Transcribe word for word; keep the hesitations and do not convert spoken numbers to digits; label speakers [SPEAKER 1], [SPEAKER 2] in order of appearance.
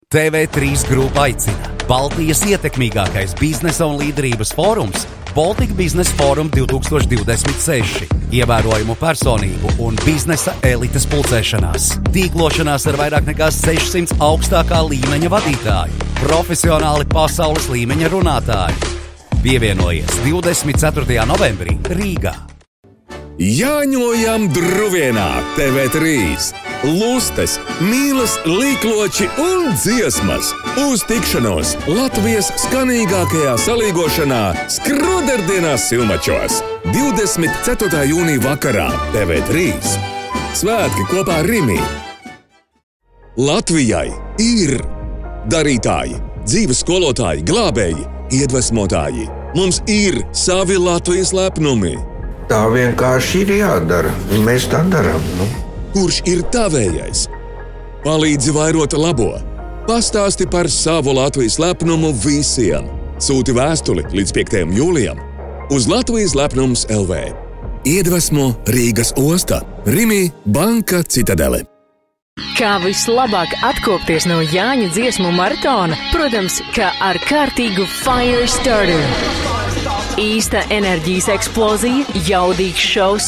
[SPEAKER 1] T V trīs grupa aicina Baltijas ietekmīgākais biznesa un līderības fórums Baltic Business Forum divtūkstoš divdesmit seši. Ievērojumu personību un biznesa elites pulcēšanās. Tīklošanās ar vairāk nekā sešsimt augstākā līmeņa vadītāju. Profesionāli pasaules līmeņa runātāji. Pievienojies divdesmit ceturtajā novembrī Rīgā.
[SPEAKER 2] Jāņojam Druvienā T V trīs. Lustes, mīlas, līkloči un dziesmas. Uz tikšanos Latvijas skanīgākajā salīgošanā Skroderdienās Silmačos. divdesmit ceturtā jūnija vakarā T V trīs. Svētki kopā ar Rimi. Latvijai ir darītāji, dzīves skolotāji, glābēji, iedvesmotāji. Mums ir savi Latvijas lepnumi.
[SPEAKER 3] Tā vienkārši ir jādara. Mēs tā darām. Nu.
[SPEAKER 2] Kurš ir tavējais? Palīdzi vairot labo. Pastāsti par savu Latvijas lepnumu visiem. Sūti vēstuli līdz piektajam jūlijam uz Latvijas lepnums L V. Iedvesmo Rīgas osta, Rimi, Banka Citadele.
[SPEAKER 4] Kā vislabāk atkopties no Jāņa dziesmu maratona? Protams, kā ar kārtīgu Fire Starter. Īsta enerģijas eksplozija, jaudīgs šovs